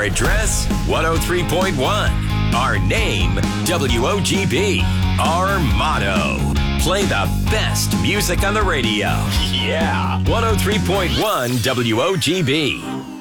address, 103.1. Our name, WOGB. Our motto, play the best music on the radio. Yeah, 103.1 WOGB.